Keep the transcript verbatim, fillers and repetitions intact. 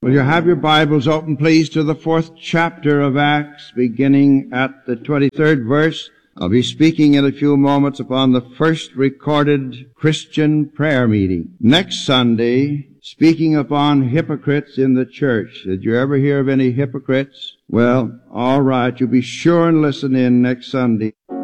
Will you have your Bibles open, please, to the fourth chapter of Acts, beginning at the twenty-third verse. I'll be speaking in a few moments upon the first recorded Christian prayer meeting. Next Sunday, speaking upon hypocrites in the church. Did you ever hear of any hypocrites? Well, all right, you'll be sure and listen in next Sunday.